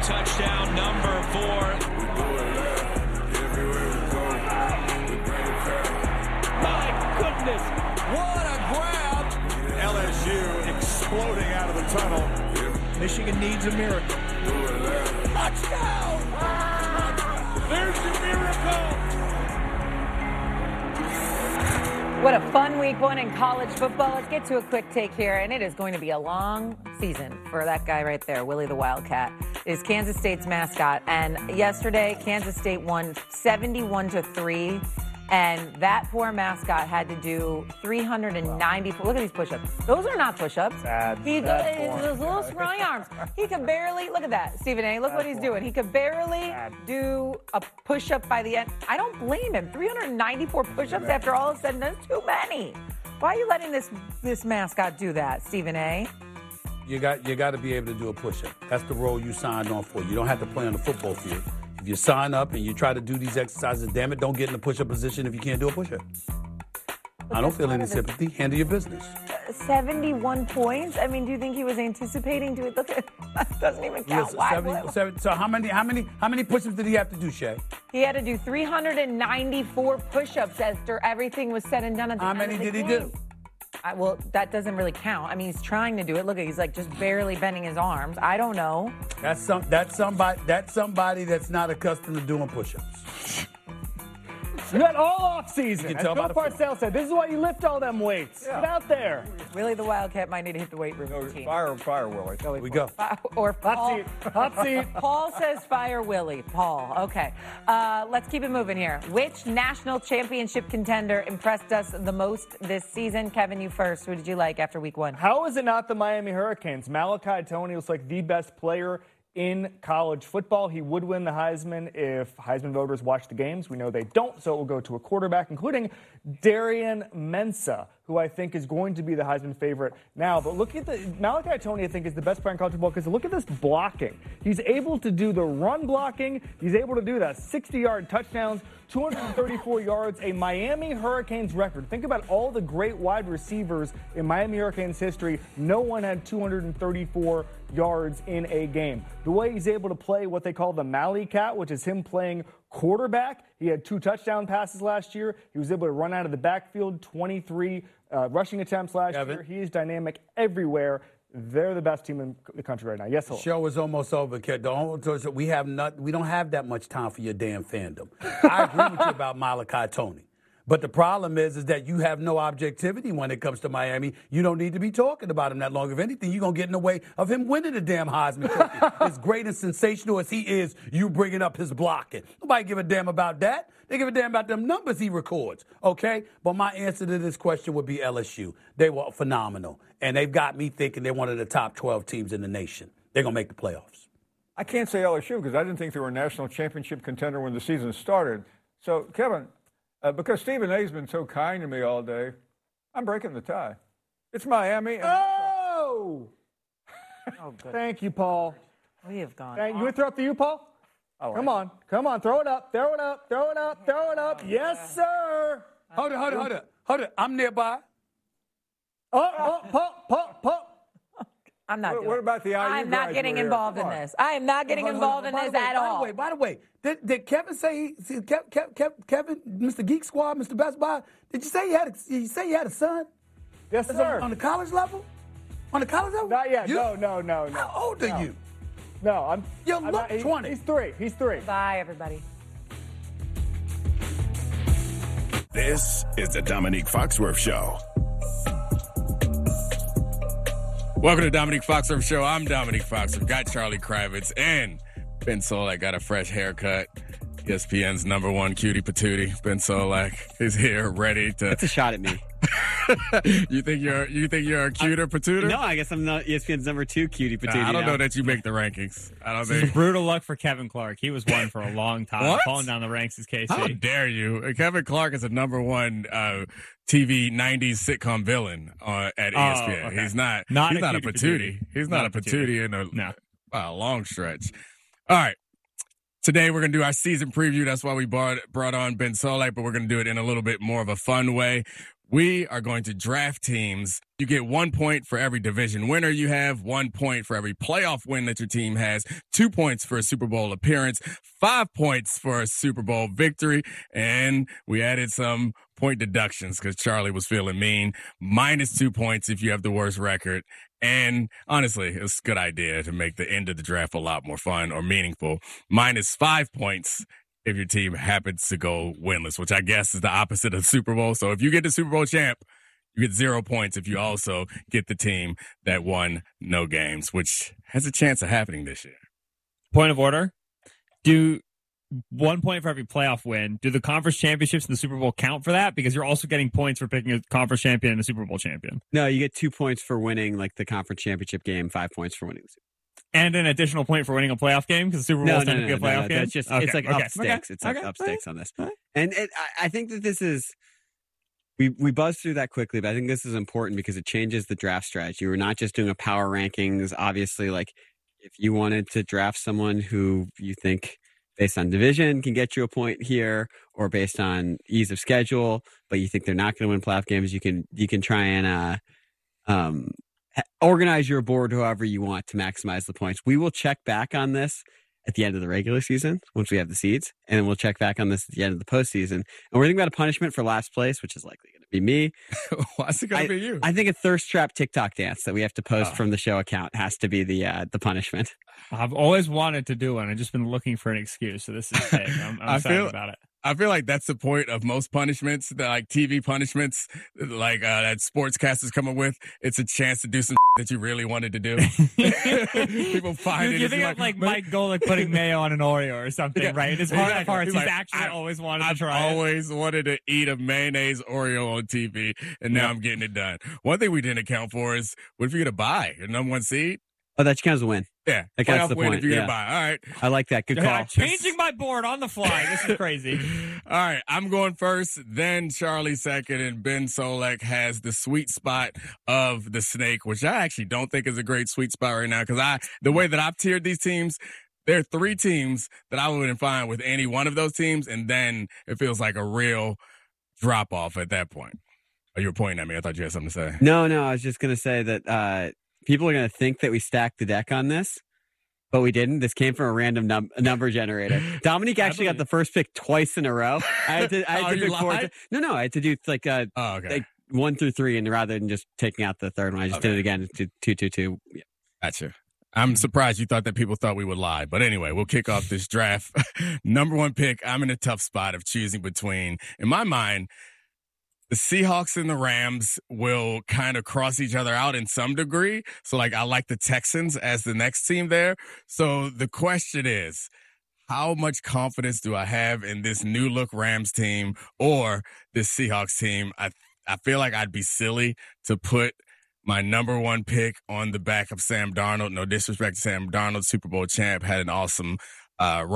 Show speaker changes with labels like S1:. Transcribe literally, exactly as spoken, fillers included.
S1: touchdown number four. My goodness, what a grab.
S2: L S U exploding out of the tunnel.
S1: Michigan needs a miracle. Touchdown! There's your miracle.
S3: What a fun week one in college football. Let's get to a quick take here, and it is going to be a long season for that guy right there, Willie the Wildcat, is Kansas State's mascot. And yesterday, Kansas State won seventy-one to three, and that poor mascot had to do three hundred ninety. Look at these push-ups. Those are not push-ups.
S4: Bad,
S3: he
S4: bad
S3: does those little scrawny arms. He could barely, look at that, Stephen A. Look
S4: bad
S3: what he's
S4: form.
S3: doing. He could barely
S4: Bad.
S3: do a push-up by the end. I don't blame him. three hundred ninety-four push-ups after all is said and done is too many. Why are you letting this this mascot do that, Stephen A.?
S5: You got you got to be able to do a push-up. That's the role you signed on for. You don't have to play on the football field. If you sign up and you try to do these exercises, damn it, don't get in a push-up position if you can't do a push-up. I don't feel any sympathy. Handle your business.
S3: seventy-one points? I mean, do you think he was anticipating doing it? Look at that doesn't even count.
S5: Listen,
S3: Why?
S5: seventy, seventy, so how many how many how many push-ups did he have to do, Shay?
S3: He had to do three hundred ninety-four push-ups after everything was said and done at the
S5: How
S3: end
S5: many
S3: of the
S5: did he
S3: game.
S5: do?
S3: I, well, that doesn't really count. I mean, he's trying to do it. Look, he's like just barely bending his arms. I don't know.
S5: That's some that's somebody that's somebody that's not accustomed to doing push-ups.
S4: You got all off season.
S5: You can
S4: As
S5: tell
S4: Bill
S5: by the
S4: Parcells said, this is why you lift all them weights.
S2: Yeah.
S4: Get out there.
S3: Really, the Wildcat might need to hit the weight room
S2: No,
S3: routine.
S2: fire, fire, Willie.
S5: Here we go.
S3: Uh, or
S4: Hot
S3: Paul,
S4: seat. Hot seat.
S3: Paul says fire Willie. Paul. Okay. Uh, let's keep it moving here. Which national championship contender impressed us the most this season? Kevin, you first. Who did you like after week one?
S4: How is it not the Miami Hurricanes? Malachi Tony was like the best player in college football. He would win the Heisman if Heisman voters watch the games. We know they don't, so it will go to a quarterback, including Darian Mensah, who I think is going to be the Heisman favorite now. But look at the Malachi Tony, I think, is the best player in college football because look at this blocking. He's able to do the run blocking. He's able to do that sixty-yard touchdowns, two hundred thirty-four yards, a Miami Hurricanes record. Think about all the great wide receivers in Miami Hurricanes history. No one had two hundred thirty-four yards in a game. The way he's able to play what they call the Mally Cat, which is him playing quarterback. He had two touchdown passes last year. He was able to run out of the backfield, twenty-three uh, rushing attempts last
S5: Kevin.
S4: year. He is dynamic everywhere. They're the best team in the country right now. Yes, hello.
S5: Show is almost over, kid. Don't, we have not. We don't have that much time for your damn fandom. I agree with you about Malachi Tony, but the problem is, is that you have no objectivity when it comes to Miami. You don't need to be talking about him that long. If anything, you're gonna get in the way of him winning the damn Heisman Trophy. As great and sensational as he is, you bringing up his blocking. Nobody give a damn about that. They give a damn about them numbers he records. Okay, but my answer to this question would be L S U. They were phenomenal, and they've got me thinking they're one of the top twelve teams in the nation. They're gonna make the playoffs.
S2: I can't say L S U because I didn't think they were a national championship contender when the season started. So, Kevin, uh, because Stephen A's been so kind to me all day, I'm breaking the tie. It's Miami. And-
S4: Oh!
S3: Oh, good.
S4: Thank you, Paul.
S3: We have gone.
S4: Thank you. You want to throw up to you, Paul?
S2: Oh,
S4: Come on. Come on. Throw it up. Throw it up. Throw it up. Throw it up. Yes, sir.
S5: Hold it, hold it, hold it, hold it. I'm nearby.
S4: Oh, oh, pop, pop, pop.
S3: I'm not
S2: What,
S3: doing
S2: what about the I U
S3: I'm not
S2: guys
S3: getting
S2: who were here?
S3: involved in
S2: Come on.
S3: this. I am not getting
S5: Hold on, hold
S3: involved
S5: on.
S3: in
S5: By
S3: this
S5: the way,
S3: at
S5: by
S3: all.
S5: the way, by the way, did, did Kevin say he, see, Kev, Kev, Kev, Kevin, Mister Geek Squad, Mister Best Buy? Did you say he had? A, did you say he had a son?
S4: Yes,
S5: On,
S4: sir.
S5: on the college level? On the college level?
S4: Not yet.
S5: You?
S4: No, no, no, no.
S5: How old are
S4: No.
S5: you?
S4: No, I'm.
S5: You
S4: I'm
S5: look
S4: not, he-
S5: twenty.
S4: He's three. He's three.
S3: Bye, everybody.
S6: This is the Dominique Foxworth Show.
S7: Welcome to Dominique Foxworth Show. I'm Dominique Foxworth. Got Charlie Kravitz and Ben Solak got a fresh haircut. E S P N's number one cutie patootie, Ben Solak, is here ready to.
S8: That's a shot at me.
S7: you think you're you think you're a cuter patooter?
S8: No, I guess I'm not E S P N's number two cutie patootie.
S7: Nah, I don't
S8: now.
S7: know that you make the rankings. I don't
S9: This is
S7: think.
S9: brutal luck for Kevin Clark. He was one for a long time,
S7: What?
S9: falling down the ranks as K C.
S7: How dare you? Kevin Clark is a number one uh, T V nineties sitcom villain uh, at E S P N.
S9: Oh, okay.
S7: He's not.
S9: Not
S7: he's
S9: a
S7: not a
S9: cutie
S7: patootie.
S9: patootie.
S7: He's not,
S9: Not
S7: a
S9: a patootie.
S7: patootie in a,
S9: No.
S7: a long stretch. All right. Today we're going to do our season preview. That's why we brought, brought on Ben Solak, but we're going to do it in a little bit more of a fun way. we are going to draft teams. You get one point for every division winner you have, one point for every playoff win that your team has, two points for a Super Bowl appearance, five points for a Super Bowl victory, and we added some point deductions because Charlie was feeling mean. Minus two points if you have the worst record. And honestly, it's a good idea to make the end of the draft a lot more fun or meaningful. Minus five points if your team happens to go winless, which I guess is the opposite of the Super Bowl. So if you get the Super Bowl champ, you get zero points if you also get the team that won no games, which has a chance of happening this year.
S9: Point of order. Do one point for every playoff win. Do the conference championships and the Super Bowl count for that? Because you're also getting points for picking a conference champion and a Super Bowl champion.
S8: No, you get two points for winning like the conference championship game, five points for winning the Super Bowl.
S9: And an additional point for winning a playoff game because the Super Bowl
S8: No,
S9: is
S8: no,
S9: going
S8: no,
S9: to be a
S8: no,
S9: playoff
S8: no,
S9: game.
S8: That's just
S9: Okay,
S8: it's like
S9: okay,
S8: up stakes.
S9: okay,
S8: It's like
S9: okay,
S8: up stakes on this.
S9: okay.
S8: And it, I, I think that this is we we buzzed through that quickly, but I think this is important because it changes the draft strategy. We're not just doing a power rankings. Obviously, like if you wanted to draft someone who you think based on division can get you a point here, or based on ease of schedule, but you think they're not going to win playoff games, you can you can try and uh, um, organize your board however you want to maximize the points. We will check back on this at the end of the regular season once we have the seeds, and then we'll check back on this at the end of the postseason. And we're thinking about a punishment for last place, which is likely going to be me.
S7: Why is it going to be you?
S8: I think a thirst trap TikTok dance that we have to post
S7: Oh.
S8: from the show account has to be the uh, the punishment.
S9: I've always wanted to do one. I've just been looking for an excuse. So this is big. I'm, I'm
S7: I
S9: excited
S7: feel-
S9: about it.
S7: I feel like that's the point of most punishments, the, like T V punishments, like uh, that sportscasters come up with. It's a chance to do some that you really wanted to do. People find
S9: you,
S7: it.
S9: you
S7: it's
S9: think of like Mike Golick putting mayo on an Oreo or something,
S7: Yeah,
S9: right? In his heart of
S7: exactly.
S9: hearts,
S7: He's
S9: he's
S7: like,
S9: actually
S7: I-
S9: always wanted
S7: I've
S9: to try it.
S7: always wanted to eat a mayonnaise Oreo on T V, and now
S9: Yeah.
S7: I'm getting it done. One thing we didn't account for is what if you get a bye, your number one seed?
S8: Oh, that counts as a win.
S7: Yeah,
S8: That counts
S7: playoff
S8: the
S7: win
S8: point,
S7: if you get
S8: yeah.
S7: a bye. All right.
S8: I like that. Good
S9: Yeah,
S8: call.
S9: I'm changing my board on the fly. This is crazy.
S7: All right, I'm going first, then Charlie second, and Ben Solak has the sweet spot of the snake, which I actually don't think is a great sweet spot right now because I, the way that I've tiered these teams, there are three teams that I wouldn't find with any one of those teams, and then it feels like a real drop off at that point. Oh, you were pointing at me. I thought you had something to say.
S8: No, no, I was just going to say that uh, people are going to think that we stacked the deck on this, but we didn't. This came from a random num- number generator. Dominique actually got the first pick twice in a row. I had to, I had
S7: Oh,
S8: to
S7: you
S8: pick four.
S7: lied?
S8: No, no, I had to do like uh,
S7: Oh, okay.
S8: like one through three, and rather than just taking out the third one, I just
S7: Okay.
S8: did it again. Did two, two, two. Yeah.
S7: Gotcha. I'm surprised you thought that people thought we would lie. But anyway, we'll kick off this draft. Number one pick, I'm in a tough spot of choosing between, in my mind, the Seahawks and the Rams will kind of cross each other out in some degree. So, like, I like the Texans as the next team there. So the question is, how much confidence do I have in this new look Rams team or this Seahawks team? I I feel like I'd be silly to put my number one pick on the back of Sam Darnold. No disrespect to Sam Darnold, Super Bowl champ, had an awesome uh